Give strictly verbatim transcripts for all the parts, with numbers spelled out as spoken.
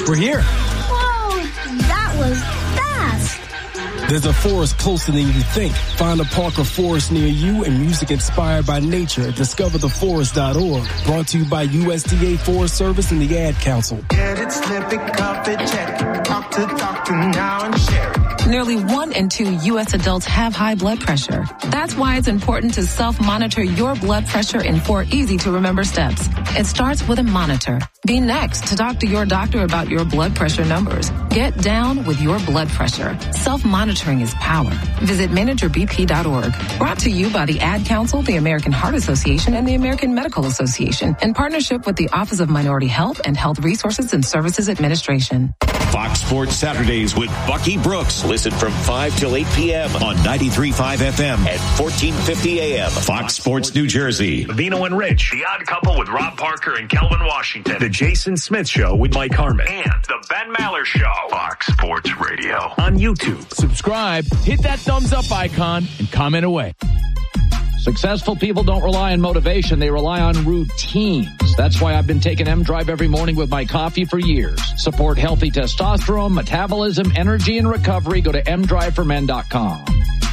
We're here. Whoa, that was fast. There's a forest closer than you think. Find a park or forest near you and music inspired by nature at discover the forest dot org. Brought to you by U S D A Forest Service and the Ad Council. Get it, slip it, cup it, check it. Talk to doctor now and share it. Nearly one in two U S adults have high blood pressure. That's why it's important to self-monitor your blood pressure in four easy-to-remember steps. It starts with a monitor. Be next to talk to your doctor about your blood pressure numbers. Get down with your blood pressure. Self-monitoring is power. Visit manager b p dot org. Brought to you by the Ad Council, the American Heart Association, and the American Medical Association, in partnership with the Office of Minority Health and Health Resources and Services Administration. Fox Sports Saturdays with Bucky Brooks. Listen from five till eight p.m. on ninety-three point five F M and fourteen fifty A M. Fox Sports New Jersey. Vino and Rich, The Odd Couple with Rob Parker and Kelvin Washington. The Jason Smith Show with Mike Harmon. And The Ben Maller Show. Fox Sports Radio. On YouTube. Subscribe, hit that thumbs up icon, and comment away. Successful people don't rely on motivation. They rely on routines. That's why I've been taking M-Drive every morning with my coffee for years. Support healthy testosterone, metabolism, energy, and recovery. Go to m drive for men dot com.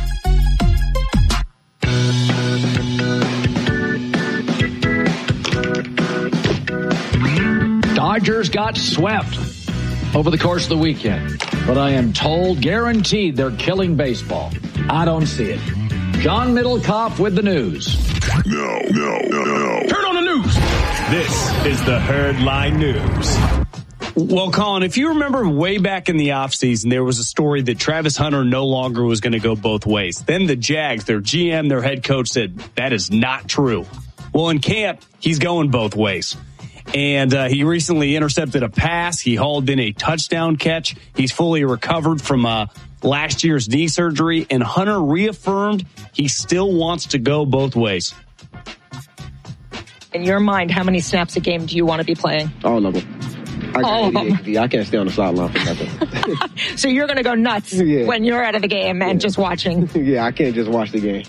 Dodgers got swept over the course of the weekend, but I am told, guaranteed, they're killing baseball. I don't see it. John Middlecoff with the news. No, no, no, no. Turn on the news. This is the Herdline News. Well, Colin, if you remember way back in the offseason, there was a story that Travis Hunter no longer was going to go both ways. Then the Jags, their G M, their head coach said, that is not true. Well, in camp, he's going both ways. And uh, he recently intercepted a pass. He hauled in a touchdown catch. He's fully recovered from uh, last year's knee surgery. And Hunter reaffirmed he still wants to go both ways. In your mind, how many snaps a game do you want to be playing? All of them. I, All of them. I can't stay on the sideline for nothing. So you're going to go nuts yeah. when you're out of the game and yeah. just watching. Yeah, I can't just watch the game.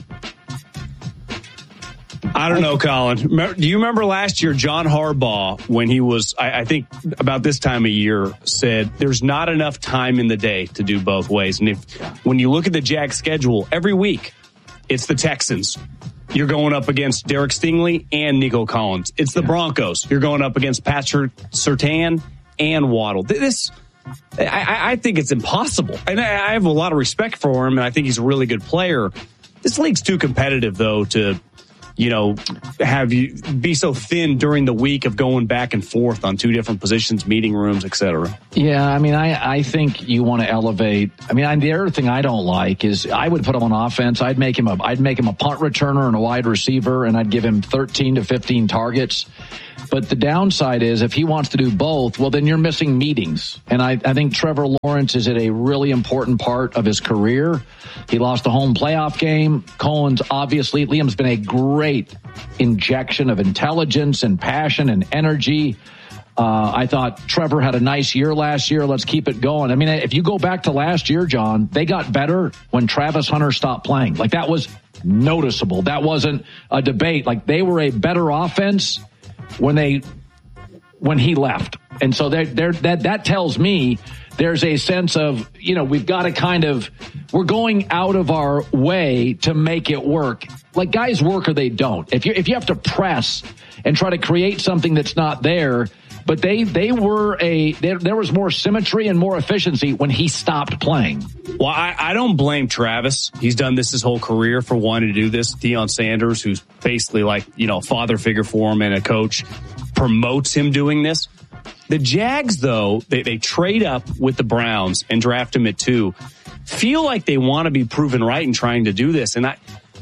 I don't know, Colin. Do you remember last year, John Harbaugh, when he was, I, I think about this time of year, said there's not enough time in the day to do both ways. And if when you look at the Jags schedule, every week, it's the Texans. You're going up against Derek Stingley and Nico Collins. It's the Broncos. You're going up against Patrick Surtain and Waddle. This, I, I think it's impossible. And I, I have a lot of respect for him, and I think he's a really good player. This league's too competitive, though, to, you know, have you be so thin during the week of going back and forth on two different positions, meeting rooms, et cetera. Yeah, I mean, I, I think you want to elevate. I mean, I, the other thing I don't like is I would put him on offense. I'd make him a, I'd make him a punt returner and a wide receiver, and I'd give him thirteen to fifteen targets. But the downside is if he wants to do both, well, then you're missing meetings. And I, I think Trevor Lawrence is at a really important part of his career. He lost a home playoff game. Cohen's obviously, Liam's been a great injection of intelligence and passion and energy. Uh, I thought Trevor had a nice year last year. Let's keep it going. I mean, if you go back to last year, John, they got better when Travis Hunter stopped playing. Like, that was noticeable. That wasn't a debate. Like, they were a better offense when they when he left. And so they're, they're, that that tells me there's a sense of, you know, we've got to kind of, we're going out of our way to make it work. Like, guys work or they don't. If you if you have to press and try to create something that's not there, but they they were a there, there was more symmetry and more efficiency when he stopped playing. Well, I, I don't blame Travis. He's done this his whole career for wanting to do this. Deion Sanders, who's basically like, you know, a father figure for him and a coach, promotes him doing this. The Jags, though, they, they trade up with the Browns and draft him at two. Feel like they want to be proven right in trying to do this. And I,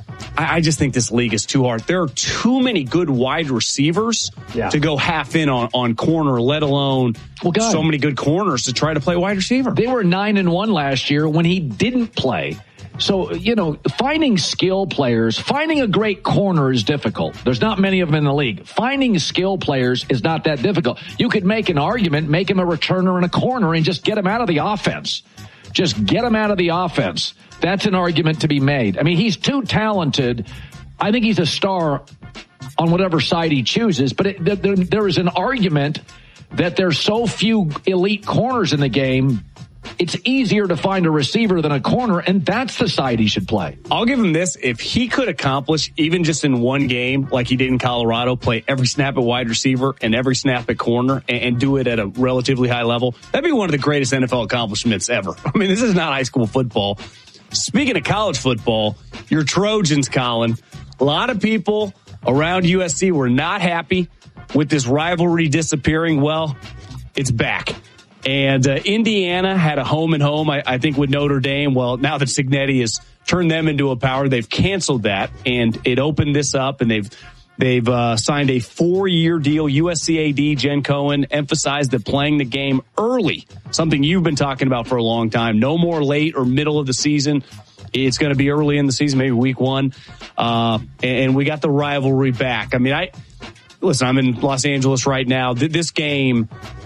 I just think this league is too hard. There are too many good wide receivers yeah. to go half in on, on corner, let alone well, God, so many good corners to try to play wide receiver. They were nine and one last year when he didn't play. So, you know, finding skill players, finding a great corner is difficult. There's not many of them in the league. Finding skill players is not that difficult. You could make an argument, make him a returner and a corner and just get him out of the offense. Just get him out of the offense. That's an argument to be made. I mean, he's too talented. I think he's a star on whatever side he chooses, but it, there, there is an argument that there's so few elite corners in the game, it's easier to find a receiver than a corner, and that's the side he should play. I'll give him this. If he could accomplish, even just in one game, like he did in Colorado, play every snap at wide receiver and every snap at corner and, and do it at a relatively high level, that'd be one of the greatest N F L accomplishments ever. I mean, this is not high school football. Speaking of college football, your Trojans, Colin, a lot of people around U S C were not happy with this rivalry disappearing. Well, it's back. And uh, Indiana had a home and home, I, I think, with Notre Dame. Well, now that Cignetti has turned them into a power, they've canceled that, and it opened this up, and they've they've uh, signed a four-year deal. U S C A D Jen Cohen emphasized that playing the game early, something you've been talking about for a long time, no more late or middle of the season. It's going to be early in the season, maybe week one, uh, and, and we got the rivalry back. I mean, I listen, I'm in Los Angeles right now. This game,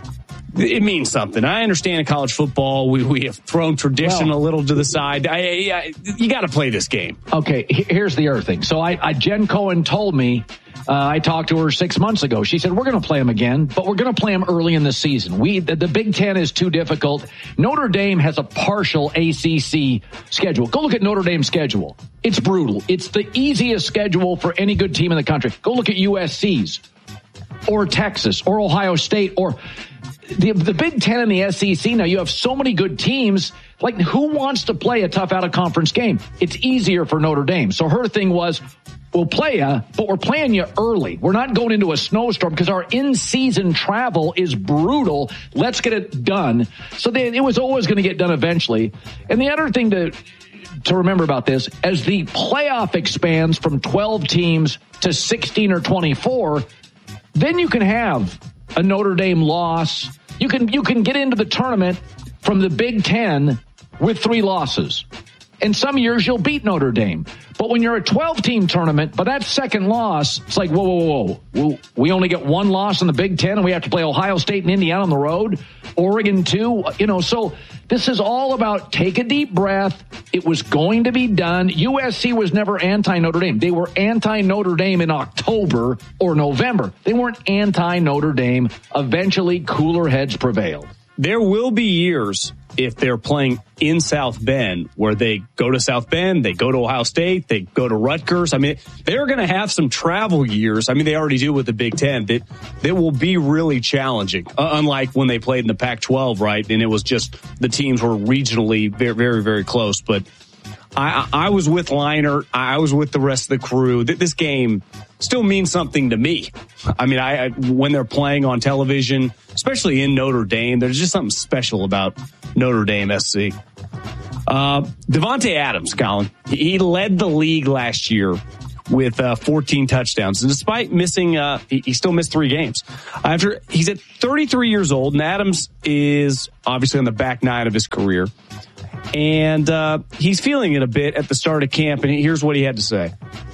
it means something. I understand in college football, we, we have thrown tradition well, a little to the side. I, I, you got to play this game. Okay, here's the other thing. So I, I Jen Cohen told me, uh, I talked to her six months ago. She said, we're going to play them again, but we're going to play them early in the season. We the, the Big Ten is too difficult. Notre Dame has a partial A C C schedule. Go look at Notre Dame's schedule. It's brutal. It's the easiest schedule for any good team in the country. Go look at U S C's or Texas or Ohio State or... The, the Big Ten and the S E C, now you have so many good teams. Like, who wants to play a tough out-of-conference game? It's easier for Notre Dame. So her thing was, we'll play you, but we're playing you early. We're not going into a snowstorm because our in-season travel is brutal. Let's get it done. So they, it was always going to get done eventually. And the other thing to to remember about this, as the playoff expands from twelve teams to sixteen or twenty-four, then you can have a Notre Dame loss. You can you can get into the tournament from the Big Ten with three losses. And some years you'll beat Notre Dame. But when you're a twelve-team tournament, but that second loss, it's like, whoa, whoa, whoa. We only get one loss in the Big Ten, and we have to play Ohio State and Indiana on the road, Oregon too. You know, so this is all about take a deep breath. It was going to be done. U S C was never anti-Notre Dame. They were anti-Notre Dame in October or November. They weren't anti-Notre Dame. Eventually, cooler heads prevailed. There will be years, if they're playing in South Bend, where they go to South Bend, they go to Ohio State, they go to Rutgers. I mean, they're going to have some travel years. I mean, they already do with the Big Ten. That that will be really challenging, uh, unlike when they played in the Pac twelve, right? And it was just the teams were regionally very, very, very close. But I, I was with Leinart. I was with the rest of the crew. This game still means something to me. I mean, I, I when they're playing on television, especially in Notre Dame, there's just something special about Notre Dame S C. Uh, Davante Adams, Colin, he led the league last year with uh, fourteen touchdowns, and despite missing, uh, he, he still missed three games. After he's at thirty-three years old, and Adams is obviously on the back nine of his career, and uh, he's feeling it a bit at the start of camp. And here's what he had to say.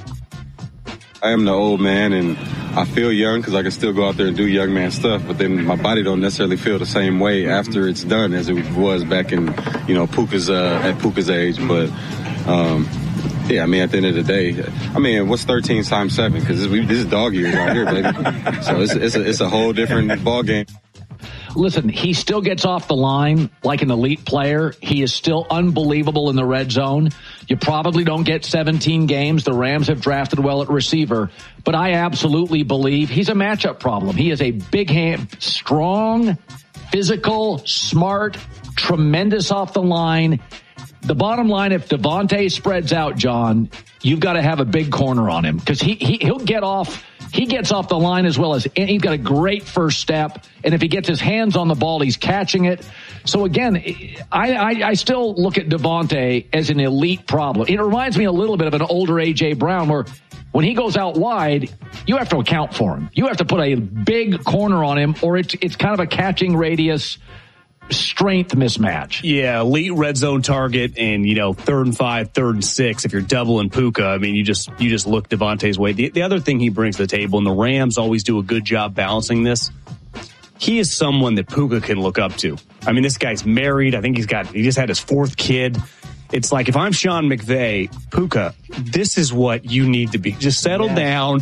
I am the old man, and I feel young because I can still go out there and do young man stuff, but then my body don't necessarily feel the same way after it's done as it was back in, you know, Puka's, uh, at Puka's age. But, um, yeah, I mean, at the end of the day, I mean, what's thirteen times seven? Because this, this is dog years out here, baby. So it's, it's, a, it's a whole different ball game. Listen, he still gets off the line like an elite player. He is still unbelievable in the red zone. You probably don't get seventeen games. The Rams have drafted well at receiver. But I absolutely believe he's a matchup problem. He is a big hand, strong, physical, smart, tremendous off the line. The bottom line, if Davante spreads out, John, you've got to have a big corner on him because he, he, he'll get off. He gets off the line as well as he's got a great first step. And if he gets his hands on the ball, he's catching it. So again, I, I, I still look at Davante as an elite problem. It reminds me a little bit of an older A J Brown where when he goes out wide, you have to account for him. You have to put a big corner on him or it's, it's kind of a catching radius strength mismatch. Yeah, elite red zone target and, you know, third and five, third and six. If you're doubling Puka, I mean, you just you just look Davante's way. The, the other thing he brings to the table, and the Rams always do a good job balancing this, he is someone that Puka can look up to. I mean, this guy's married. I think he's got, he just had his fourth kid. It's like, if I'm Sean McVay, Puka, this is what you need to be. Just settle yes. down.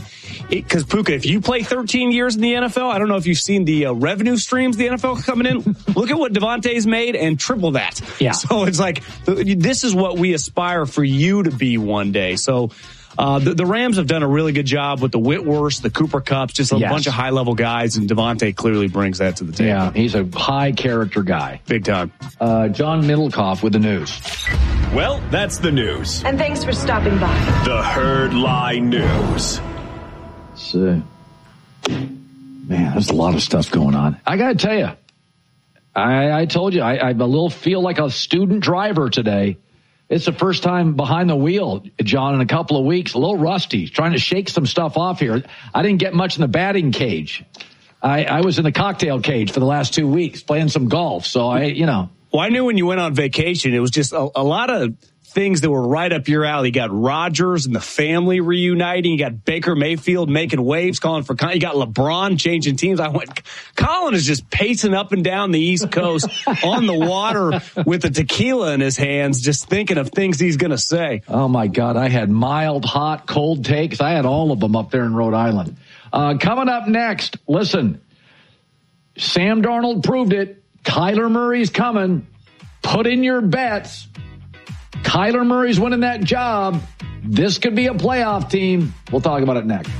because Puka, if you play thirteen years in the N F L, I don't know if you've seen the uh, revenue streams the N F L coming in. Look at what Devontae's made and triple that. Yeah. So it's like, this is what we aspire for you to be one day. So uh, the, the Rams have done a really good job with the Whitworths, the Cooper Kupps, just a yes. bunch of high-level guys, and Devontae clearly brings that to the table. Yeah, he's a high-character guy. Big time. Uh, John Middlecoff with the news. Well, that's the news. And thanks for stopping by. The Herd Lie News. So, man, there's a lot of stuff going on. I got to tell you, I, I told you, I, I a little feel like a student driver today. It's the first time behind the wheel, John, in a couple of weeks. A little rusty, trying to shake some stuff off here. I didn't get much in the batting cage. I, I was in the cocktail cage for the last two weeks playing some golf. So I, you know. Well, I knew when you went on vacation, it was just a, a lot of things that were right up your alley. You got Rodgers and the family reuniting. You got Baker Mayfield making waves, calling for, you got LeBron changing teams. I went, Colin is just pacing up and down the East Coast on the water with a tequila in his hands, just thinking of things he's going to say. Oh my God. I had mild, hot, cold takes. I had all of them up there in Rhode Island. Uh, coming up next, listen, Sam Darnold proved it. Kyler Murray's coming. Put in your bets. Kyler Murray's winning that job. This could be a playoff team. We'll talk about it next.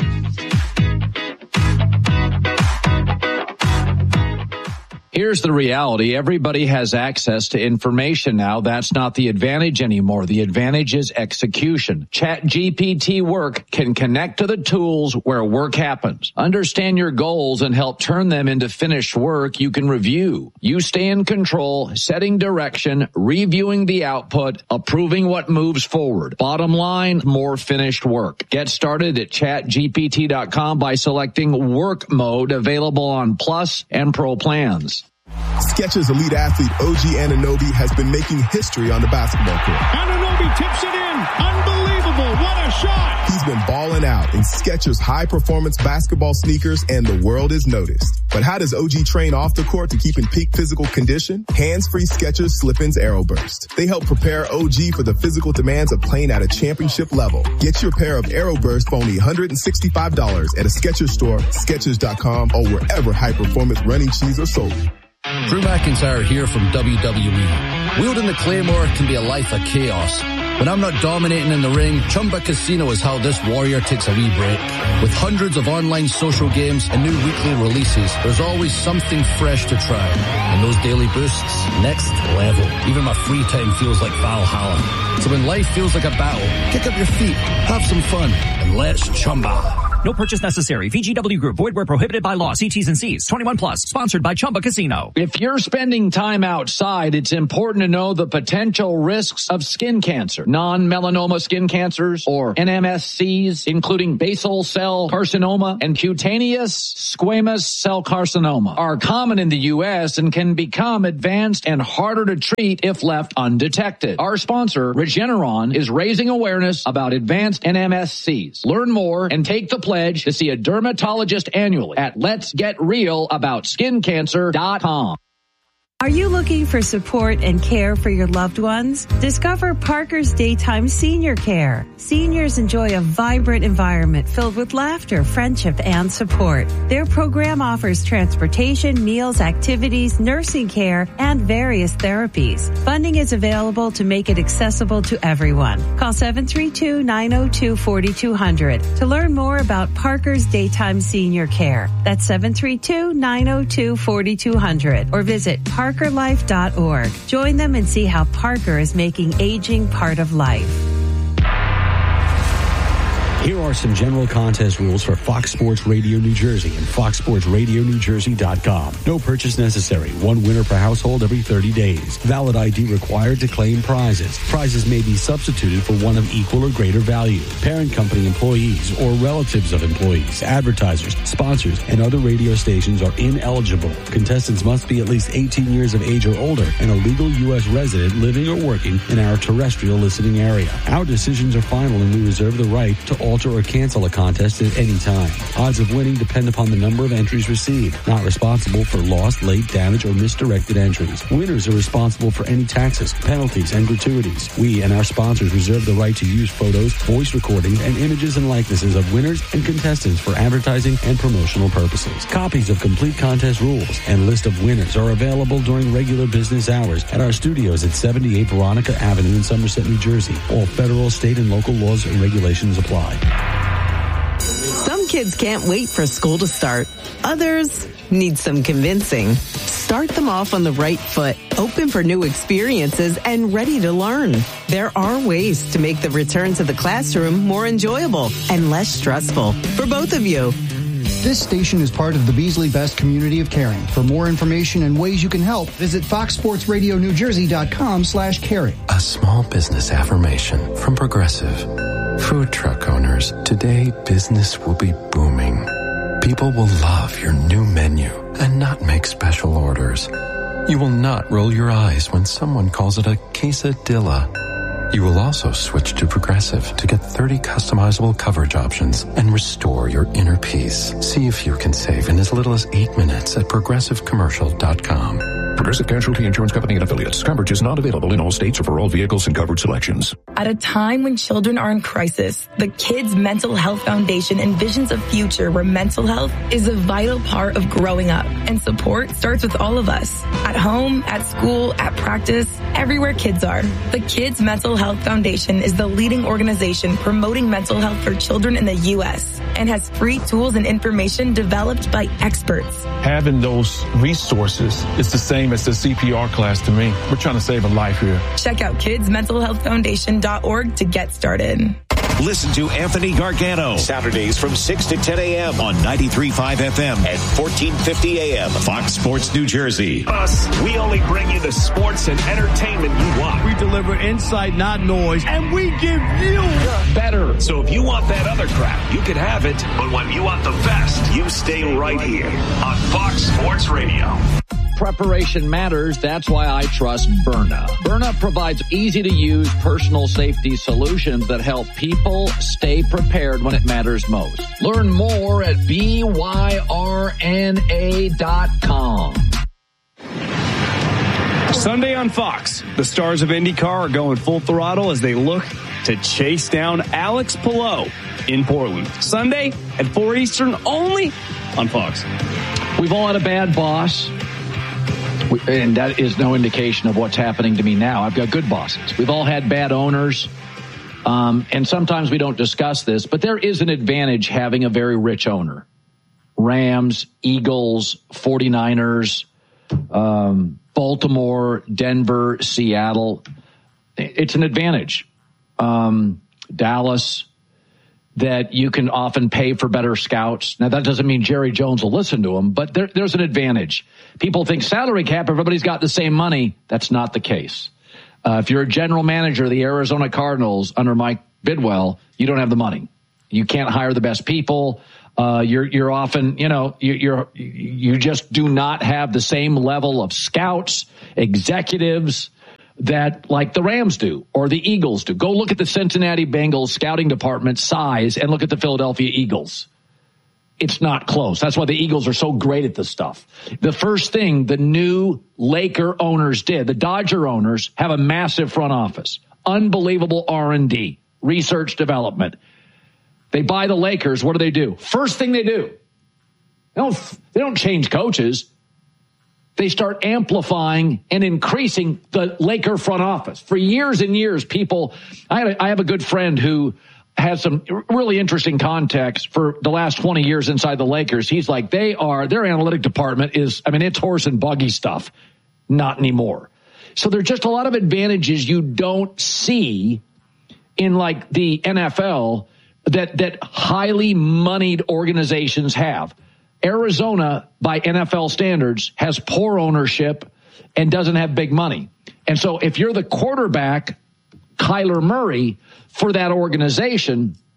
Here's the reality. Everybody has access to information now. That's not the advantage anymore. The advantage is execution. ChatGPT Work can connect to the tools where work happens. Understand your goals and help turn them into finished work you can review. You stay in control, setting direction, reviewing the output, approving what moves forward. Bottom line, more finished work. Get started at chat G P T dot com by selecting work mode, available on Plus and Pro plans. Skechers elite athlete O G Anunoby has been making history on the basketball court. Anunoby tips it in. Unbelievable. What a shot. He's been balling out in Skechers high-performance basketball sneakers, and the world has noticed. But how does O G train off the court to keep in peak physical condition? Hands-free Skechers Slip-ins Aeroburst. They help prepare O G for the physical demands of playing at a championship level. Get your pair of Aeroburst for only one hundred sixty-five dollars at a Skechers store, Skechers dot com, or wherever high-performance running shoes are sold. Drew McIntyre here from W W E. Wielding the Claymore can be a life of chaos. When I'm not dominating in the ring, Chumba Casino is how this warrior takes a wee break. With hundreds of online social games and new weekly releases, there's always something fresh to try. And those daily boosts, next level. Even my free time feels like Valhalla. So when life feels like a battle, kick up your feet, have some fun, and let's Chumba. No purchase necessary. V G W Group. Void where prohibited by law. See T's and C's. twenty-one plus. Sponsored by Chumba Casino. If you're spending time outside, it's important to know the potential risks of skin cancer. Non-melanoma skin cancers, or N M S Cs, including basal cell carcinoma and cutaneous squamous cell carcinoma, are common in the U S and can become advanced and harder to treat if left undetected. Our sponsor, Regeneron, is raising awareness about advanced N M S Cs. Learn more and take the pledge to see a dermatologist annually at lets get real about skin cancer dot com. Are you looking for support and care for your loved ones? Discover Parker's Daytime Senior Care. Seniors enjoy a vibrant environment filled with laughter, friendship, and support. Their program offers transportation, meals, activities, nursing care, and various therapies. Funding is available to make it accessible to everyone. Call seven three two, nine zero two, four two zero zero to learn more about Parker's Daytime Senior Care. That's seven three two, nine zero two, four two zero zero or visit Parker Parker Life dot org. Join them and see how Parker is making aging part of life. Here are some general contest rules for Fox Sports Radio New Jersey and fox sports radio new jersey dot com. No purchase necessary. One winner per household every thirty days. Valid I D required to claim prizes. Prizes may be substituted for one of equal or greater value. Parent company employees or relatives of employees, advertisers, sponsors, and other radio stations are ineligible. Contestants must be at least eighteen years of age or older and a legal U S resident living or working in our terrestrial listening area. Our decisions are final and we reserve the right to all alter or cancel a contest at any time. Odds of winning depend upon the number of entries received. Not responsible for lost, late, damage, or misdirected entries. Winners are responsible for any taxes, penalties, and gratuities. We and our sponsors reserve the right to use photos, voice recordings, and images and likenesses of winners and contestants for advertising and promotional purposes. Copies of complete contest rules and list of winners are available during regular business hours at our studios at seventy-eight Veronica Avenue in Somerset, New Jersey. All federal, state, and local laws and regulations apply. Some kids can't wait for school to start. Others need some convincing. Start them off on the right foot, open for new experiences, and ready to learn. There are ways to make the return to the classroom more enjoyable and less stressful for both of you. This station is part of the Beasley Best community of caring. For more information and ways you can help, visit fox sports radio new jersey dot com slash caring. A small business affirmation from Progressive. Food truck owners, today business will be booming. People will love your new menu and not make special orders. You will not roll your eyes when someone calls it a quesadilla. You will also switch to Progressive to get thirty customizable coverage options and restore your inner peace. See if you can save in as little as eight minutes at progressive commercial dot com. Progressive Casualty Insurance Company and Affiliates. Coverage is not available in all states or for all vehicles and coverage selections. At a time when children are in crisis, the Kids Mental Health Foundation envisions a future where mental health is a vital part of growing up, and support starts with all of us. At home, at school, at practice, everywhere kids are. The Kids Mental Health Foundation is the leading organization promoting mental health for children in the U S and has free tools and information developed by experts. Having those resources is the same as the C P R class to me. We're trying to save a life here. Check out kids mental health foundation dot org to get started. Listen to Anthony Gargano Saturdays from six to ten a.m. on ninety-three point five F M and fourteen fifty a.m. Fox Sports New Jersey. Us, we only bring you the sports and entertainment you want. We deliver insight, not noise, and we give you better. So if you want that other crap, you can have it. But when you want the best, you stay right here on Fox Sports Radio. Preparation matters. That's why I trust Byrna. Byrna provides easy-to-use personal safety solutions that help people stay prepared when it matters most. Learn more at B Y R N A dot com. Sunday on Fox, the stars of IndyCar are going full throttle as they look to chase down Alex Palou in Portland. Sunday at four Eastern only on Fox. We've all had a bad boss. And that is no indication of what's happening to me now. I've got good bosses. We've all had bad owners. Um, and sometimes we don't discuss this, but there is an advantage having a very rich owner. Rams, Eagles, forty-niners, um, Baltimore, Denver, Seattle. It's an advantage. Um, Dallas, that you can often pay for better scouts. Now, that doesn't mean Jerry Jones will listen to them, but there, there's an advantage. People think salary cap, everybody's got the same money. That's not the case. Uh, if you're a general manager of the Arizona Cardinals under Mike Bidwell, you don't have the money. You can't hire the best people. Uh, you're, you're often, you know, you, you're, you just do not have the same level of scouts, executives, that like the Rams do or the Eagles do. Go look at the Cincinnati Bengals scouting department size and look at the Philadelphia Eagles. It's not close. That's why the Eagles are so great at this stuff. The first thing the new Laker owners did, the Dodger owners have a massive front office, unbelievable R and D, research development. They buy the Lakers. What do they do? First thing they do, they don't, they don't change coaches. They start amplifying and increasing the Laker front office. For years and years, people, I have a, I have a good friend who has some really interesting context for the last twenty years inside the Lakers. He's like, they are, their analytic department is, I mean, it's horse and buggy stuff. Not anymore. So there's just a lot of advantages you don't see in like the N F L that, that highly moneyed organizations have. Arizona, by N F L standards, has poor ownership and doesn't have big money. And so if you're the quarterback, Kyler Murray, for that organization,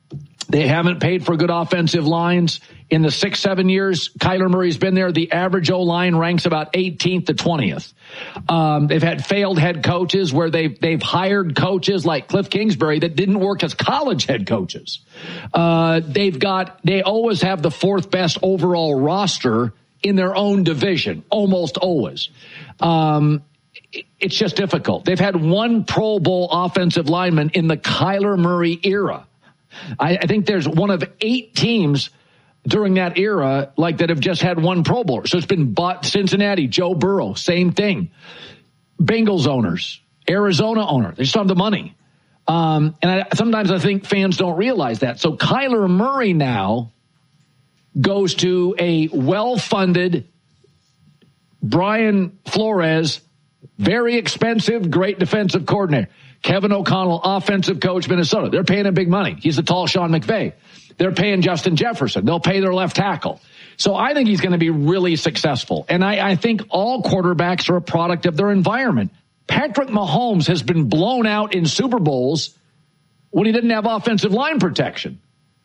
They haven't paid for good offensive lines. In the six, seven years Kyler Murray's been there, the average O-line ranks about eighteenth to twentieth. Um, they've had failed head coaches where they've, they've hired coaches like Cliff Kingsbury that didn't work as college head coaches. Uh, they've got, they always have the fourth best overall roster in their own division, almost always. Um, it's just difficult. They've had one Pro Bowl offensive lineman in the Kyler Murray era. I, I think there's one of eight teams during that era like that have just had one Pro Bowler. So it's been bought. Cincinnati, Joe Burrow, same thing. Bengals owners, Arizona owner, they just don't have the money. Um, and I, sometimes I think fans don't realize that. So Kyler Murray now goes to a well-funded Brian Flores, very expensive, great defensive coordinator. Kevin O'Connell, offensive coach, Minnesota. They're paying him big money. He's the tall Sean McVay. They're paying Justin Jefferson. They'll pay their left tackle. So I think he's going to be really successful. And I, I think all quarterbacks are a product of their environment. Patrick Mahomes has been blown out in Super Bowls when he didn't have offensive line protection.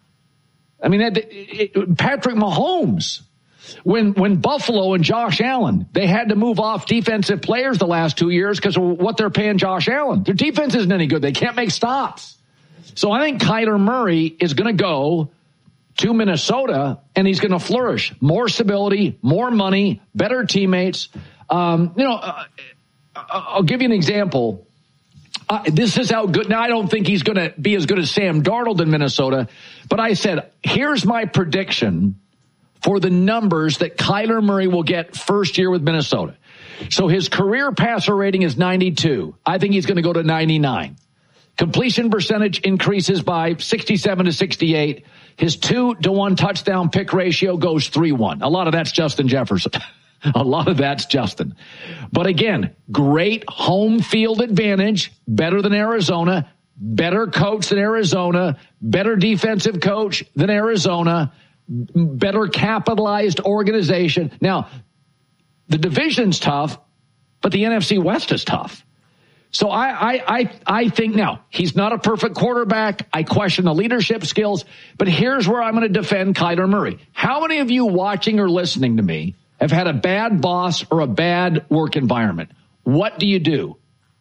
I mean, it, it, Patrick Mahomes, when when Buffalo and Josh Allen, they had to move off defensive players the last two years because of what they're paying Josh Allen. Their defense isn't any good. They can't make stops. So I think Kyler Murray is going to go to Minnesota, and he's going to flourish. More stability, more money, better teammates. Um, you know, uh, I'll give you an example. Uh, this is how good. Now, I don't think he's going to be as good as Sam Darnold in Minnesota, but I said, here's my prediction for the numbers that Kyler Murray will get first year with Minnesota. So his career passer rating is ninety-two. I think he's going to go to ninety-nine. Completion percentage increases by sixty-seven to sixty-eight. His two to one touchdown pick ratio goes three one. A lot of that's Justin Jefferson. A lot of that's Justin. But again, great home field advantage, better than Arizona, better coach than Arizona, better defensive coach than Arizona, better capitalized organization. Now, the division's tough, but the N F C West is tough. So I, I, I, I think now he's not a perfect quarterback. I question the leadership skills, but here's where I'm going to defend Kyler Murray. How many of you watching or listening to me have had a bad boss or a bad work environment? What do you do?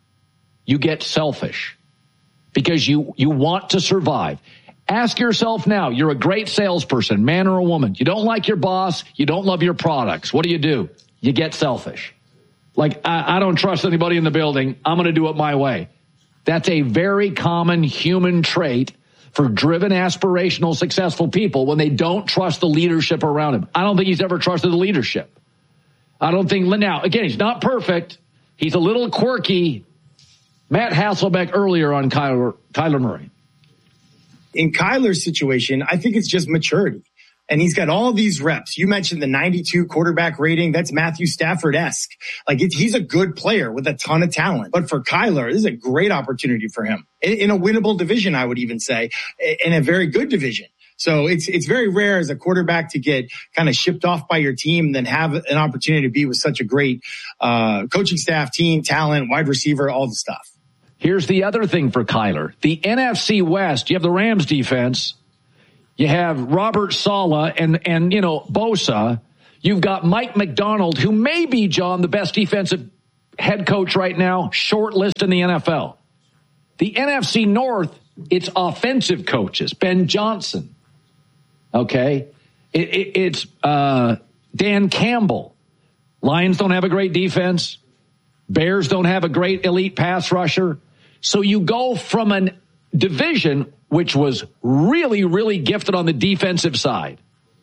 You get selfish because you, you want to survive. Ask yourself now, you're a great salesperson, man or a woman. You don't like your boss. You don't love your products. What do you do? You get selfish. Like, I, I don't trust anybody in the building. I'm going to do it my way. That's a very common human trait for driven, aspirational, successful people when they don't trust the leadership around him. I don't think he's ever trusted the leadership. I don't think, now, again, he's not perfect. He's a little quirky. Matt Hasselbeck earlier on Kyler, Kyler Murray. In Kyler's situation, I think it's just maturity. And he's got all these reps. You mentioned the ninety-two quarterback rating. That's Matthew Stafford-esque. Like, it, he's a good player with a ton of talent. But for Kyler, this is a great opportunity for him. In, in a winnable division, I would even say, in a very good division. So it's it's very rare as a quarterback to get kind of shipped off by your team and then have an opportunity to be with such a great uh coaching staff, team, talent, wide receiver, all the stuff. Here's the other thing for Kyler. The N F C West, you have the Rams defense. You have Robert Saleh and, and, you know, Bosa. You've got Mike McDonald, who may be, John, the best defensive head coach right now, short list in the N F L. The N F C North, it's offensive coaches. Ben Johnson. Okay. It, it, it's uh, Dan Campbell. Lions don't have a great defense. Bears don't have a great elite pass rusher. So you go from a division which was really, really gifted on the defensive side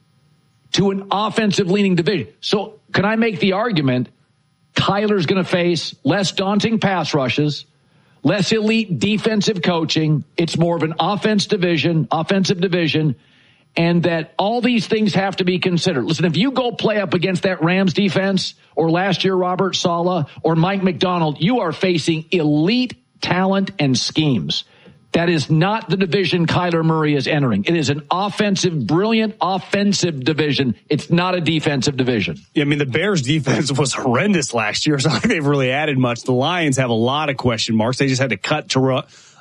to an offensive leaning division. So can I make the argument Kyler's going to face less daunting pass rushes, less elite defensive coaching. It's more of an offense division, offensive division, and that all these things have to be considered. Listen, if you go play up against that Rams defense or last year Robert Saleh or Mike McDonald, you are facing elite talent and schemes. That is not the division Kyler Murray is entering. It is an offensive, brilliant offensive division. It's not a defensive division. Yeah, I mean, the Bears defense was horrendous last year. It's not like they've really added much. The Lions have a lot of question marks. They just had to cut Ter-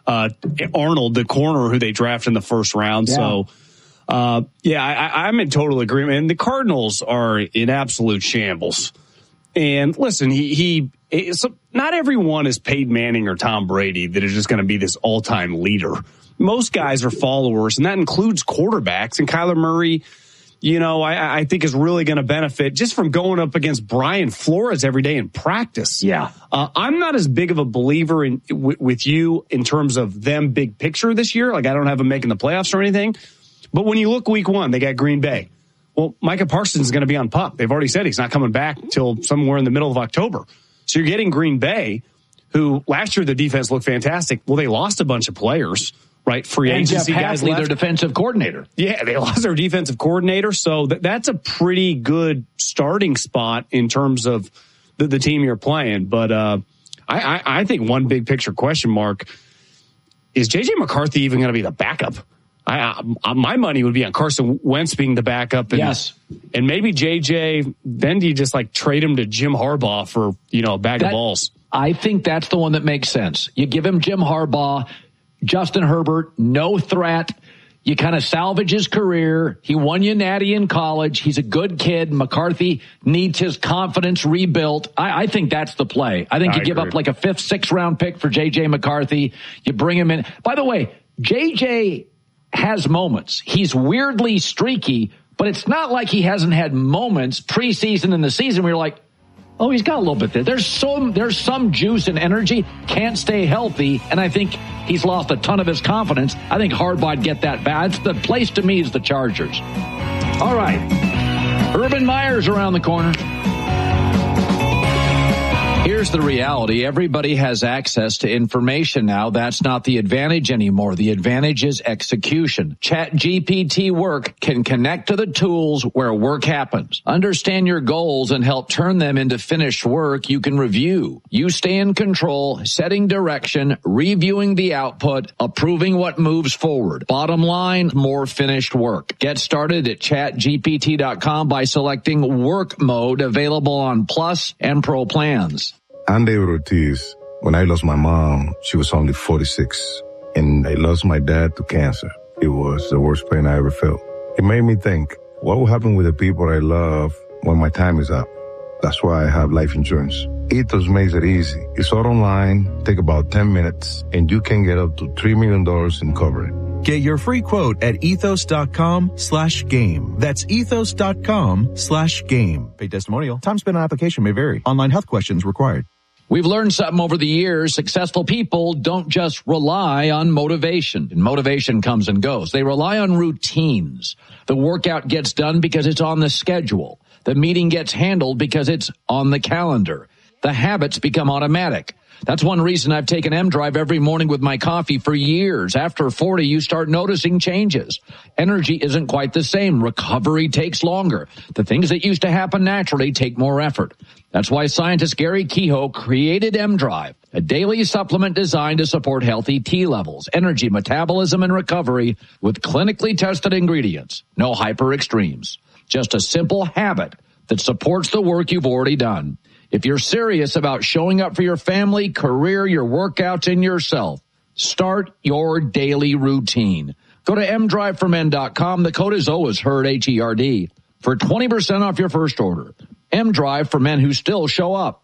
uh, Arnold, the corner who they drafted in the first round. Yeah. So, uh, yeah, I, I'm in total agreement. And the Cardinals are in absolute shambles. And listen, he, he, so not everyone is Peyton Manning or Tom Brady that is just going to be this all-time leader. Most guys are followers, and that includes quarterbacks. And Kyler Murray, you know, I, I think is really going to benefit just from going up against Brian Flores every day in practice. Yeah. Uh, I'm not as big of a believer in w- with you in terms of them big picture this year. Like, I don't have them making the playoffs or anything. But when you look week one, they got Green Bay. Well, Micah Parsons is going to be on P U P. They've already said he's not coming back till somewhere in the middle of October. So you're getting Green Bay, who last year the defense looked fantastic. Well, they lost a bunch of players, right? Free and agency Jeff guys Hadley, left. Their defensive coordinator. Yeah, they lost their defensive coordinator. So th- that's a pretty good starting spot in terms of the, the team you're playing. But uh, I, I, I think one big picture question mark is J J McCarthy even going to be the backup? I, I, my money would be on Carson Wentz being the backup. And, yes. And maybe J J, then do you just like trade him to Jim Harbaugh for, you know, a bag that, of balls? I think that's the one that makes sense. You give him Jim Harbaugh, Justin Herbert, no threat. You kind of salvage his career. He won you Natty in college. He's a good kid. McCarthy needs his confidence rebuilt. I, I think that's the play. I think I you give agree. up like a fifth, sixth round pick for J J McCarthy. You bring him in. By the way, J J has moments. He's weirdly streaky, but it's not like he hasn't had moments preseason and the season where you're like, oh, he's got a little bit there. There's some, there's some juice and energy, can't stay healthy, and I think he's lost a ton of his confidence. I think Harbaugh'd get that bad. The place to me is the Chargers. All right. Urban Meyer's around the corner. Here's the reality. Everybody has access to information now. That's not the advantage anymore. The advantage is execution. ChatGPT Work can connect to the tools where work happens. Understand your goals and help turn them into finished work you can review. You stay in control, setting direction, reviewing the output, approving what moves forward. Bottom line, more finished work. Get started at chat G P T dot com by selecting Work Mode, available on Plus and Pro plans. I'm David Ortiz. When I lost my mom, she was only forty-six, and I lost my dad to cancer. It was the worst pain I ever felt. It made me think, what will happen with the people I love when my time is up? That's why I have life insurance. Ethos makes it easy. It's all online, take about ten minutes, and you can get up to three million dollars in coverage. Get your free quote at ethos.com slash game. That's ethos.com slash game. Paid testimonial. Time spent on application may vary. Online health questions required. We've learned something over the years. Successful people don't just rely on motivation. And motivation comes and goes. They rely on routines. The workout gets done because it's on the schedule. The meeting gets handled because it's on the calendar. The habits become automatic. That's one reason I've taken M-Drive every morning with my coffee for years. After forty, you start noticing changes. Energy isn't quite the same. Recovery takes longer. The things that used to happen naturally take more effort. That's why scientist Gary Kehoe created M-Drive, a daily supplement designed to support healthy T levels, energy, metabolism, and recovery with clinically tested ingredients. No hyper extremes. Just a simple habit that supports the work you've already done. If you're serious about showing up for your family, career, your workouts, and yourself, start your daily routine. Go to m drive for men dot com. The code is always HERD, H E R D, for twenty percent off your first order. M-Drive for men who still show up.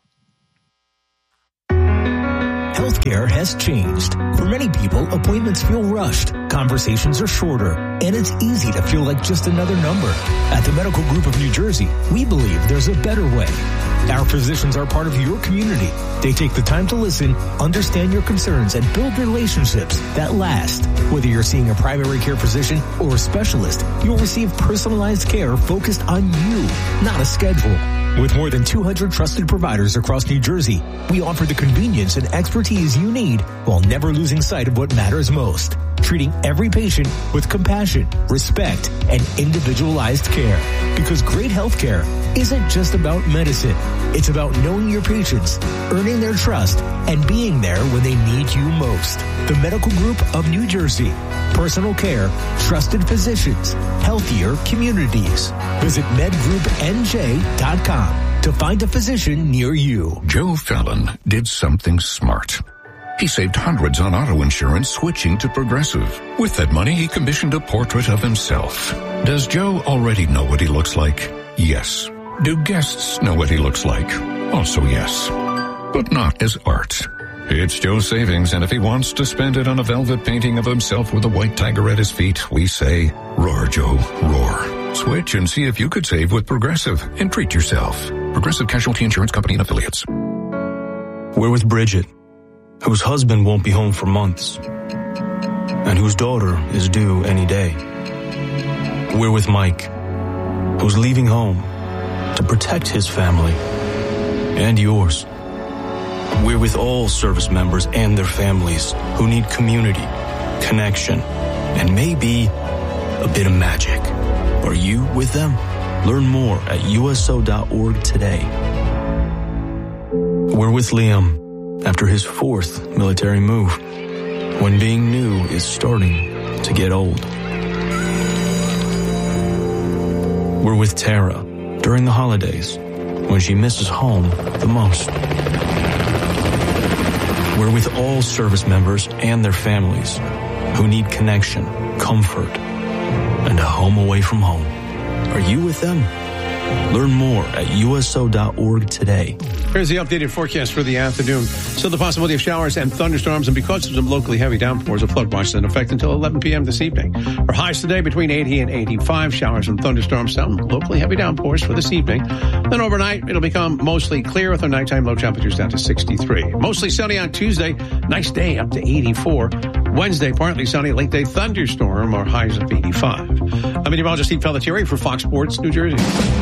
Healthcare has changed. For many people, appointments feel rushed, conversations are shorter, and it's easy to feel like just another number. At the Medical Group of New Jersey, we believe there's a better way. Our physicians are part of your community. They take the time to listen, understand your concerns, and build relationships that last. Whether you're seeing a primary care physician or a specialist, you'll receive personalized care focused on you, not a schedule. With more than two hundred trusted providers across New Jersey, we offer the convenience and expertise you need while never losing sight of what matters most. Treating every patient with compassion, respect, and individualized care. Because great health care isn't just about medicine. It's about knowing your patients, earning their trust, and being there when they need you most. The Medical Group of New Jersey. Personal care, trusted physicians, healthier communities. Visit med group n j dot com to find a physician near you. Joe Fallon did something smart. He saved hundreds on auto insurance switching to Progressive. With that money, he commissioned a portrait of himself. Does Joe already know what he looks like? Yes. Do guests know what he looks like? Also yes. But not as art. It's Joe's savings, and if he wants to spend it on a velvet painting of himself with a white tiger at his feet, we say, roar, Joe, roar. Switch and see if you could save with Progressive and treat yourself. Progressive Casualty Insurance Company and Affiliates. We're with Bridget, whose husband won't be home for months, and whose daughter is due any day. We're with Mike, who's leaving home to protect his family and yours. We're with all service members and their families who need community, connection, and maybe a bit of magic. Are you with them? Learn more at U S O dot org today. We're with Liam after his fourth military move, when being new is starting to get old. We're with Tara during the holidays, when she misses home the most. We're with all service members and their families who need connection, comfort, and a home away from home. Are you with them? Learn more at U S O dot org today. Here's the updated forecast for the afternoon. Still the possibility of showers and thunderstorms, and because of some locally heavy downpours, a flood watch is in effect until eleven p.m. this evening. Our highs today between eighty and eighty-five. Showers and thunderstorms, some locally heavy downpours for this evening. Then overnight, it'll become mostly clear with our nighttime low temperatures down to sixty-three. Mostly sunny on Tuesday. Nice day up to eighty-four. Wednesday, partly sunny. Late day thunderstorm, our highs of eighty-five. I'm meteorologist Steve Pelletieri for Fox Sports New Jersey.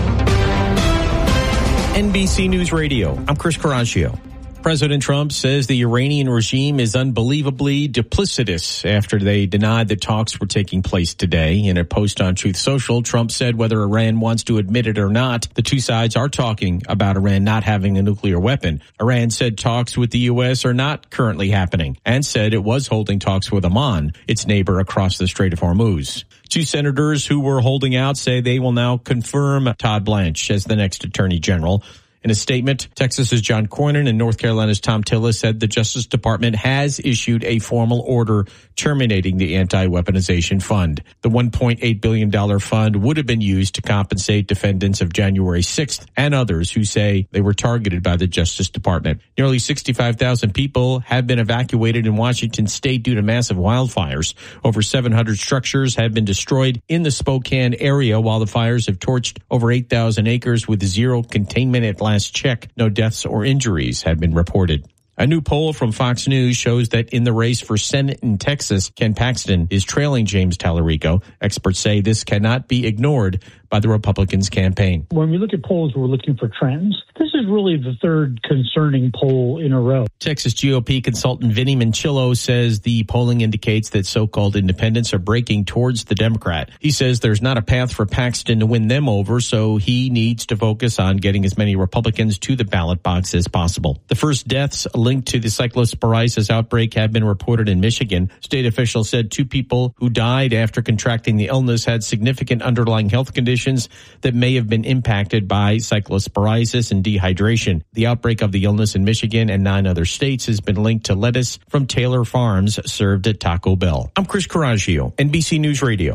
N B C News Radio, I'm Chris Caraccio. President Trump says the Iranian regime is unbelievably duplicitous after they denied that talks were taking place today. In a post on Truth Social, Trump said whether Iran wants to admit it or not, the two sides are talking about Iran not having a nuclear weapon. Iran said talks with the U S are not currently happening and said it was holding talks with Oman, its neighbor across the Strait of Hormuz. Two senators who were holding out say they will now confirm Todd Blanche as the next attorney general. In a statement, Texas's John Cornyn and North Carolina's Tom Tillis said the Justice Department has issued a formal order terminating the anti-weaponization fund. The one point eight billion dollars fund would have been used to compensate defendants of January sixth and others who say they were targeted by the Justice Department. Nearly sixty-five thousand people have been evacuated in Washington state due to massive wildfires. Over seven hundred structures have been destroyed in the Spokane area, while the fires have torched over eight thousand acres with zero containment at last check. No deaths or injuries have been reported. A new poll from Fox News shows that in the race for Senate in Texas, Ken Paxton is trailing James Tallarico. Experts say this cannot be ignored by the Republicans' campaign. When we look at polls, we're looking for trends. This is really the third concerning poll in a row. Texas G O P consultant Vinny Manchillo says the polling indicates that so-called independents are breaking towards the Democrat. He says there's not a path for Paxton to win them over, so he needs to focus on getting as many Republicans to the ballot box as possible. The first deaths linked to the cyclosporiasis outbreak have been reported in Michigan. State officials said two people who died after contracting the illness had significant underlying health conditions that may have been impacted by cyclosporiasis and dehydration. The outbreak of the illness in Michigan and nine other states has been linked to lettuce from Taylor Farms served at Taco Bell. I'm Chris Caraccio, N B C News Radio.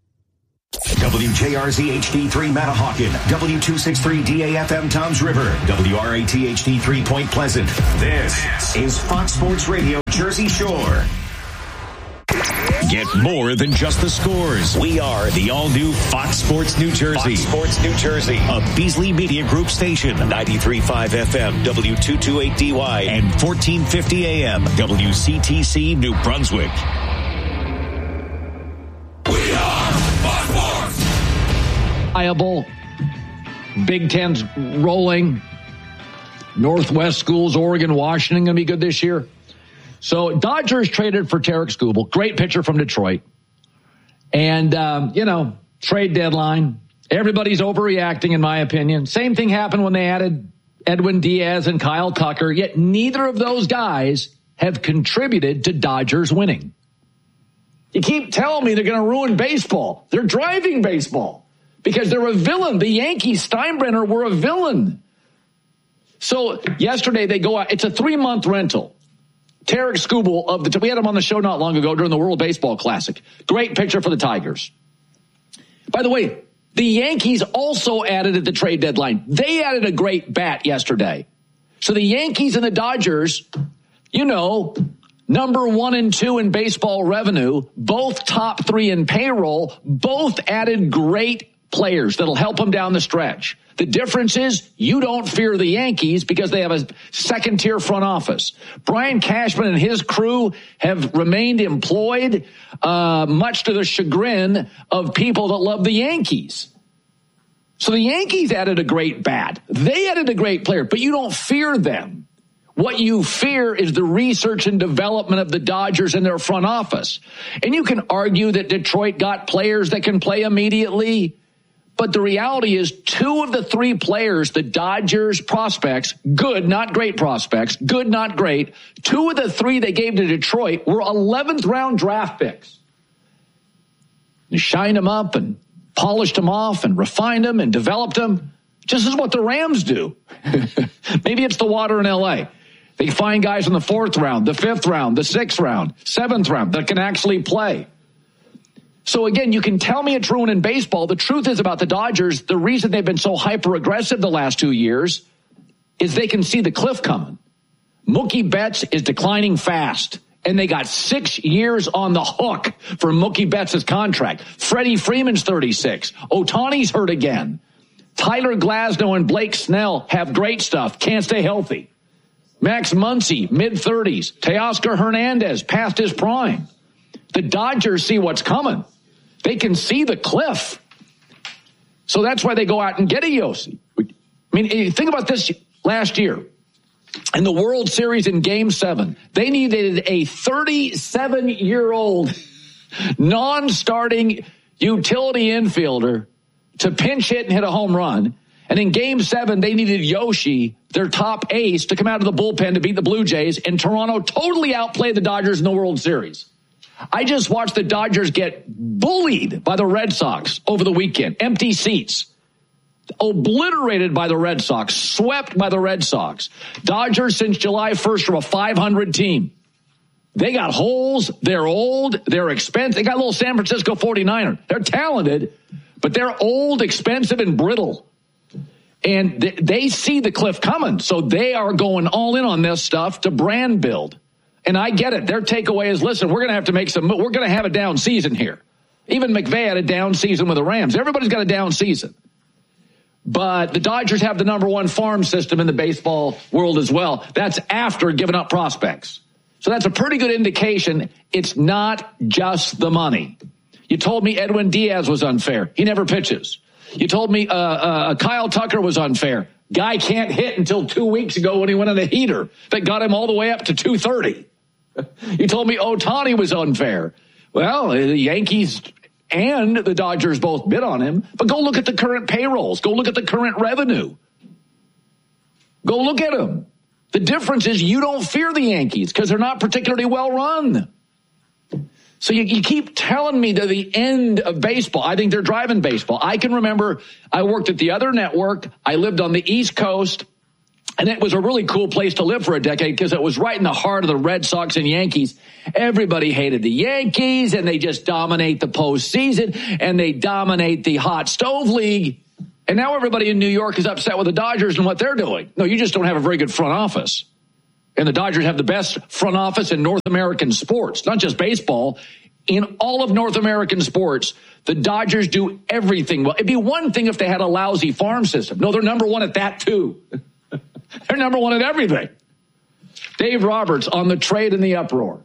W J R Z H D three Manahawkin, W two sixty-three D A F M Toms River, W R A T H D three Point Pleasant. This is Fox Sports Radio Jersey Shore. Get more than just the scores. We are the all-new Fox Sports New Jersey. Fox Sports New Jersey, a Beasley Media Group station, ninety-three point five F M, W two twenty-eight D Y, and fourteen fifty A M, W C T C New Brunswick. We are Fox Sports. Viable. Big Ten's rolling. Northwest schools, Oregon, Washington, going to be good this year. So Dodgers traded for Tarek Skubal, great pitcher from Detroit. And, um, you know, trade deadline. Everybody's overreacting, in my opinion. Same thing happened when they added Edwin Diaz and Kyle Tucker, yet neither of those guys have contributed to Dodgers winning. You keep telling me they're going to ruin baseball. They're driving baseball because they're a villain. The Yankees, Steinbrenner, were a villain. So yesterday they go out. It's a three-month rental. Tarek Skubal of the, we had him on the show not long ago during the World Baseball Classic. Great picture for the Tigers. By the way, the Yankees also added at the trade deadline. They added a great bat yesterday. So the Yankees and the Dodgers, you know, number one and two in baseball revenue, both top three in payroll, both added great players that'll help them down the stretch. The difference is you don't fear the Yankees because they have a second-tier front office. Brian Cashman and his crew have remained employed, uh, much to the chagrin of people that love the Yankees. So the Yankees added a great bat. They added a great player, but you don't fear them. What you fear is the research and development of the Dodgers and their front office. And you can argue that Detroit got players that can play immediately. But the reality is two of the three players, the Dodgers prospects, good, not great prospects, good, not great, two of the three they gave to Detroit were eleventh round draft picks. You shined them up and polished them off and refined them and developed them, just as what the Rams do. Maybe it's the water in L A. They find guys in the fourth round, the fifth round, the sixth round, seventh round that can actually play. So again, you can tell me it's ruining baseball. The truth is about the Dodgers, the reason they've been so hyper-aggressive the last two years is they can see the cliff coming. Mookie Betts is declining fast, and they got six years on the hook for Mookie Betts' contract. Freddie Freeman's thirty-six. Ohtani's hurt again. Tyler Glasnow and Blake Snell have great stuff, can't stay healthy. Max Muncy, mid-thirties. Teoscar Hernandez, past his prime. The Dodgers see what's coming. They can see the cliff. So that's why they go out and get a Yossi. I mean, think about this last year. In the World Series in Game seven, they needed a thirty-seven-year-old non-starting utility infielder to pinch hit and hit a home run. And in Game seven, they needed Yoshi, their top ace, to come out of the bullpen to beat the Blue Jays. And Toronto totally outplayed the Dodgers in the World Series. I just watched the Dodgers get bullied by the Red Sox over the weekend. Empty seats. Obliterated by the Red Sox. Swept by the Red Sox. Dodgers since July first are a five hundred team. They got holes. They're old. They're expensive. They got a little San Francisco forty-niner. They're talented, but they're old, expensive, and brittle. And th- they see the cliff coming. So they are going all in on this stuff to brand build. And I get it. Their takeaway is, listen, we're going to have to make some, we're going to have a down season here. Even McVay had a down season with the Rams. Everybody's got a down season. But the Dodgers have the number one farm system in the baseball world as well. That's after giving up prospects. So that's a pretty good indication it's not just the money. You told me Edwin Diaz was unfair. He never pitches. You told me uh, uh, Kyle Tucker was unfair. Guy can't hit until two weeks ago when he went on a heater that got him all the way up to two thirty. You told me Ohtani was unfair. Well, the Yankees and the Dodgers both bid on him. But go look at the current payrolls. Go look at the current revenue. Go look at them. The difference is you don't fear the Yankees because they're not particularly well run. So you, you keep telling me to the end of baseball. I think they're driving baseball. I can remember I worked at the other network. I lived on the East Coast. And it was a really cool place to live for a decade because it was right in the heart of the Red Sox and Yankees. Everybody hated the Yankees, and they just dominate the postseason, and they dominate the hot stove league. And now everybody in New York is upset with the Dodgers and what they're doing. No, you just don't have a very good front office. And the Dodgers have the best front office in North American sports, not just baseball. In all of North American sports, the Dodgers do everything well. It'd be one thing if they had a lousy farm system. No, they're number one at that, too. They're number one at everything. Dave Roberts on the trade and the uproar.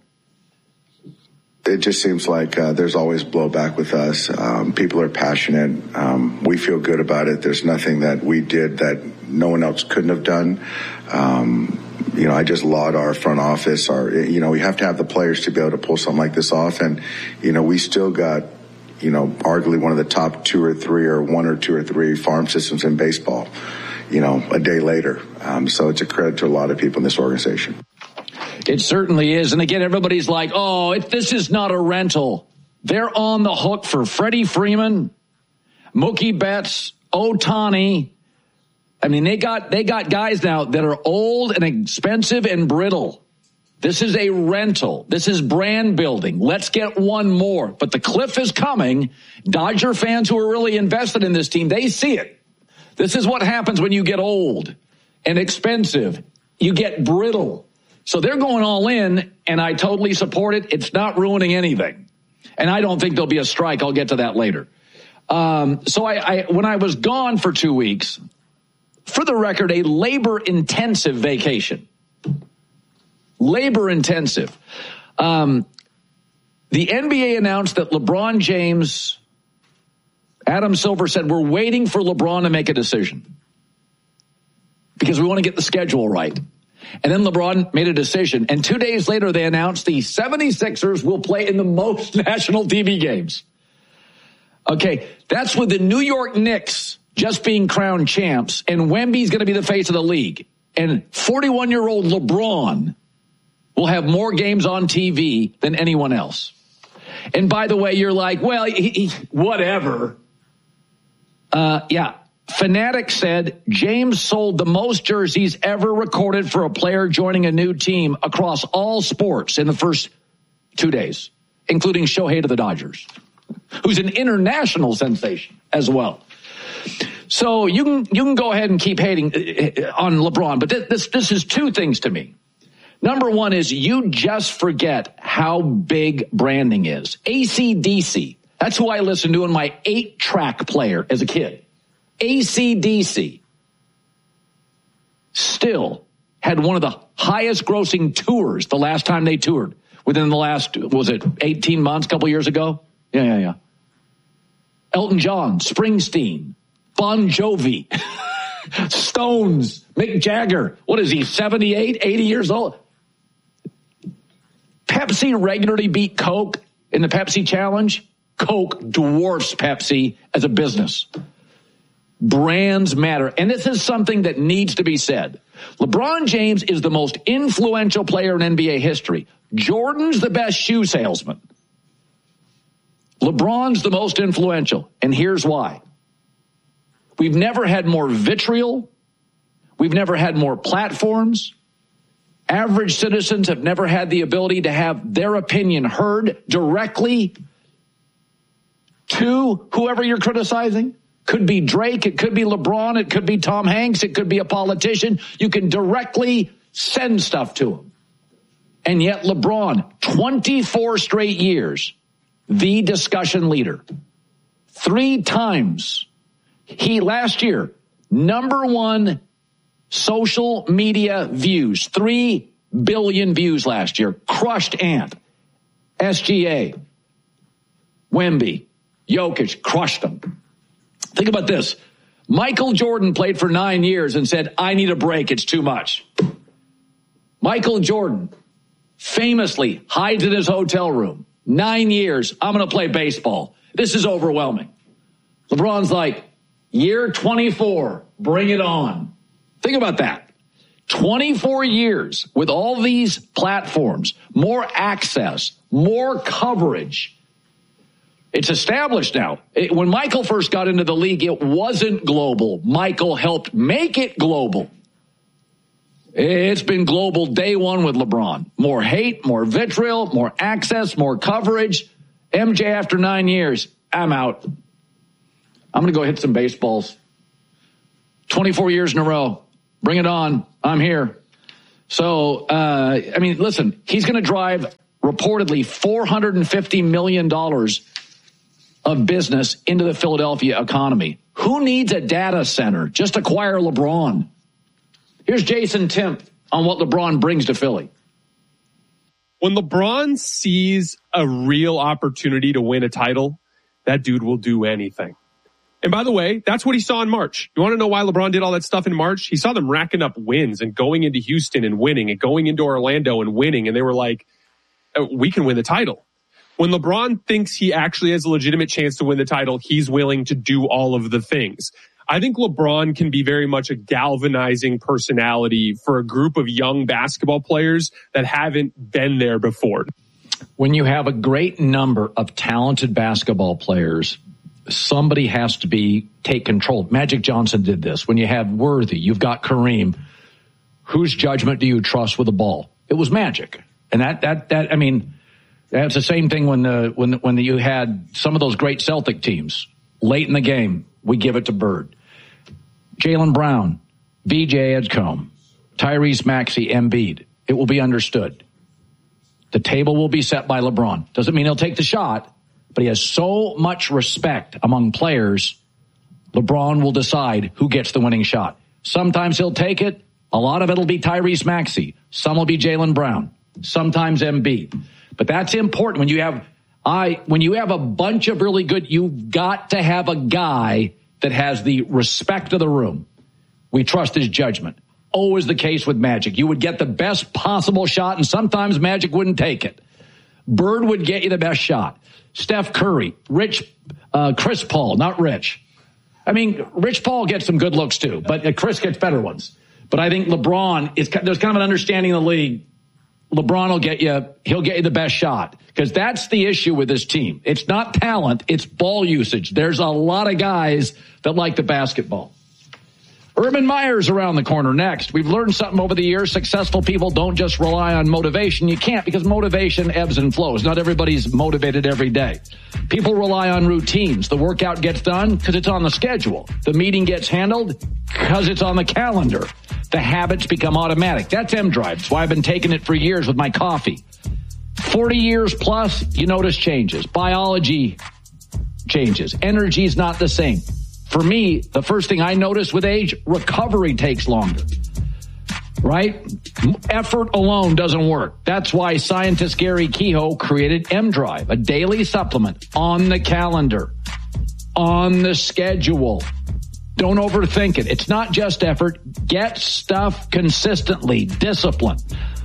It just seems like uh, there's always blowback with us. Um, people are passionate. Um, we feel good about it. There's nothing that we did that no one else couldn't have done. Um, you know, I just laud our front office. Our, you know, we have to have the players to be able to pull something like this off. And, you know, we still got, you know, arguably one of the top two or three or one or two or three farm systems in baseball, you know, a day later. Um, so it's a credit to a lot of people in this organization. It certainly is. And again, everybody's like, oh, it, this is not a rental. They're on the hook for Freddie Freeman, Mookie Betts, Ohtani. I mean, they got they got guys now that are old and expensive and brittle. This is a rental. This is brand building. Let's get one more. But the cliff is coming. Dodger fans who are really invested in this team, they see it. This is what happens when you get old and expensive. You get brittle. So they're going all in, and I totally support it. It's not ruining anything. And I don't think there'll be a strike. I'll get to that later. Um, so I, I, when I was gone for two weeks, for the record, a labor-intensive vacation. Labor-intensive. Um, the N B A announced that LeBron James, Adam Silver said, we're waiting for LeBron to make a decision because we want to get the schedule right. And then LeBron made a decision. And two days later, they announced the seventy-sixers will play in the most national T V games. Okay, that's with the New York Knicks just being crowned champs, and Wemby's going to be the face of the league. And forty-one-year-old LeBron will have more games on T V than anyone else. And by the way, you're like, well, he, he, whatever. Uh, yeah. Fanatics said James sold the most jerseys ever recorded for a player joining a new team across all sports in the first two days, including Shohei to the Dodgers, who's an international sensation as well. So you can you can go ahead and keep hating on LeBron, but this this, this is two things to me. Number one is you just forget how big branding is. A C D C, that's who I listened to in my eight-track player as a kid. A C D C still had one of the highest grossing tours the last time they toured within the last, was it eighteen months, a couple years ago? Yeah, yeah, yeah. Elton John, Springsteen, Bon Jovi, Stones, Mick Jagger. What is he, seventy-eight, eighty years old? Pepsi regularly beat Coke in the Pepsi Challenge. Coke dwarfs Pepsi as a business. Brands matter. And this is something that needs to be said. LeBron James is the most influential player in N B A history. Jordan's the best shoe salesman. LeBron's the most influential. And here's why. We've never had more vitriol. We've never had more platforms. Average citizens have never had the ability to have their opinion heard directly to whoever you're criticizing. Could be Drake, it could be LeBron, it could be Tom Hanks, it could be a politician. You can directly send stuff to him. And yet LeBron, twenty-four straight years, the discussion leader. Three times. He, last year, number one social media views. Three billion views last year. Crushed Ant. S G A. Wemby. Jokic. Crushed them. Think about this. Michael Jordan played for nine years and said, I need a break. It's too much. Michael Jordan famously hides in his hotel room. Nine years. I'm going to play baseball. This is overwhelming. LeBron's like, year twenty-four, bring it on. Think about that. twenty-four years with all these platforms, more access, more coverage. It's established now. It, when Michael first got into the league, it wasn't global. Michael helped make it global. It's been global day one with LeBron. More hate, more vitriol, more access, more coverage. M J, after nine years, I'm out. I'm going to go hit some baseballs. twenty-four years in a row. Bring it on. I'm here. So, uh, I mean, listen, he's going to drive reportedly four hundred fifty million dollars of business into the Philadelphia economy. Who needs a data center? Just acquire LeBron. Here's Jason Timp on what LeBron brings to Philly. When LeBron sees a real opportunity to win a title, that dude will do anything. And by the way, that's what he saw in March. You want to know why LeBron did all that stuff in March? He saw them racking up wins and going into Houston and winning and going into Orlando and winning. And they were like, we can win the title. When LeBron thinks he actually has a legitimate chance to win the title, he's willing to do all of the things. I think LeBron can be very much a galvanizing personality for a group of young basketball players that haven't been there before. When you have a great number of talented basketball players, somebody has to be take control. Magic Johnson did this. When you have Worthy, you've got Kareem. Whose judgment do you trust with the ball? It was Magic. And that, that, that, I mean, that's the same thing when the, when, when you had some of those great Celtic teams late in the game, we give it to Bird. Jaylen Brown, V J Edgecombe, Tyrese Maxey, Embiid. It will be understood. The table will be set by LeBron. Doesn't mean he'll take the shot, but he has so much respect among players. LeBron will decide who gets the winning shot. Sometimes he'll take it. A lot of it will be Tyrese Maxey. Some will be Jaylen Brown. Sometimes Embiid. But that's important when you have I when you have a bunch of really good, you've got to have a guy that has the respect of the room. We trust his judgment. Always the case with Magic. You would get the best possible shot, and sometimes Magic wouldn't take it. Bird would get you the best shot. Steph Curry, Rich, uh, Chris Paul, not Rich. I mean, Rich Paul gets some good looks too, but uh, Chris gets better ones. But I think LeBron, is, there's kind of an understanding in the league. LeBron will get you, he'll get you the best shot. Because that's the issue with this team. It's not talent, it's ball usage. There's a lot of guys that like the basketball. Urban Meyer's around the corner next. We've learned something over the years. Successful people don't just rely on motivation. You can't, because motivation ebbs and flows. Not everybody's motivated every day. People rely on routines. The workout gets done because it's on the schedule. The meeting gets handled because it's on the calendar. The habits become automatic. That's M-Drive. That's why I've been taking it for years with my coffee. forty years plus, you notice changes. Biology changes. Energy is not the same. For me, the first thing I notice with age, recovery takes longer. Right? Effort alone doesn't work. That's why scientist Gary Kehoe created M-Drive, a daily supplement on the calendar, on the schedule. Don't overthink it. It's not just effort. Get stuff consistently. Discipline.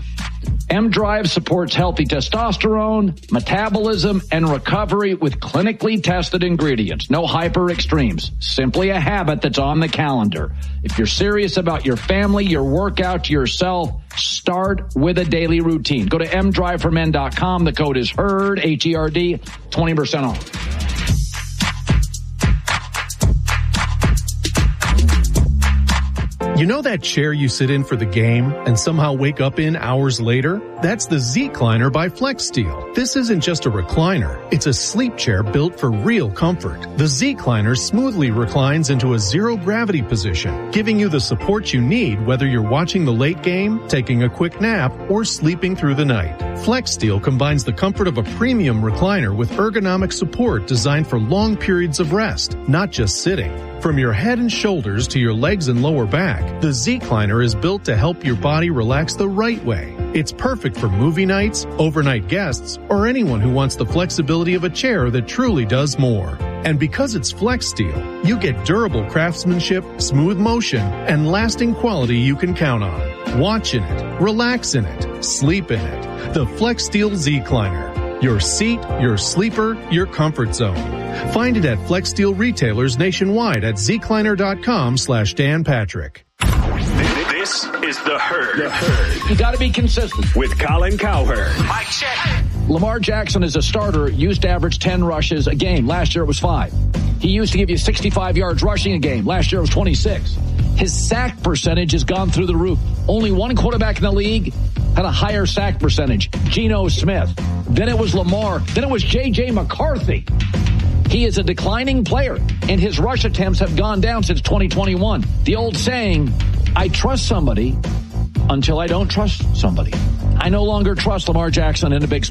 M-Drive supports healthy testosterone, metabolism, and recovery with clinically tested ingredients. No hyper extremes. Simply a habit that's on the calendar. If you're serious about your family, your workout, yourself, start with a daily routine. Go to m drive for men dot com. The code is HERD, H E R D, twenty percent off. You know that chair you sit in for the game and somehow wake up in hours later? That's the Z-Cliner by FlexSteel. This isn't just a recliner. It's a sleep chair built for real comfort. The Z-Cliner smoothly reclines into a zero-gravity position, giving you the support you need whether you're watching the late game, taking a quick nap, or sleeping through the night. FlexSteel combines the comfort of a premium recliner with ergonomic support designed for long periods of rest, not just sitting. From your head and shoulders to your legs and lower back, the Z-Cliner is built to help your body relax the right way. It's perfect for movie nights, overnight guests, or anyone who wants the flexibility of a chair that truly does more. And because it's FlexSteel, you get durable craftsmanship, smooth motion, and lasting quality you can count on. Watch in it, relax in it, sleep in it. The FlexSteel Z-Cliner. Your seat, your sleeper, your comfort zone. Find it at FlexSteel retailers nationwide at zcliner.com slash Dan Patrick. This is The Herd. The Herd. You got to be consistent. With Colin Cowherd. Mike check. Lamar Jackson as a starter used to average ten rushes a game. Last year it was five. He used to give you sixty-five yards rushing a game. Last year it was twenty-six. His sack percentage has gone through the roof. Only one quarterback in the league had a higher sack percentage, Geno Smith. Then it was Lamar. Then it was J J McCarthy. He is a declining player, and his rush attempts have gone down since twenty twenty-one. The old saying, I trust somebody until I don't trust somebody. I no longer trust Lamar Jackson in a big